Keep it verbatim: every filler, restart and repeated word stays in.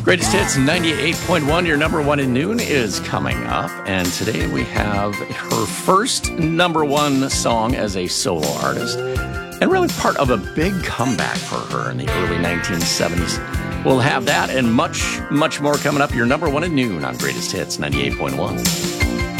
Greatest Hits ninety-eight point one, your number one in noon is coming up. And today we have her first number one song as a solo artist, and really part of a big comeback for her in the early nineteen seventies. We'll have that and much, much more coming up. Your number one in noon on Greatest Hits ninety-eight point one.